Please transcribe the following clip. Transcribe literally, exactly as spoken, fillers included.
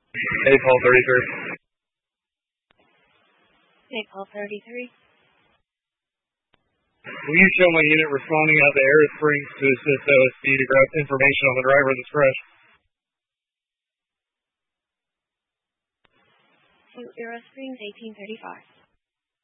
Napal thirty-three. Napal thirty-three. Will you show my unit responding out to Air Springs to assist O S B to grab information on the driver of this crash? To Air Springs eighteen thirty-five.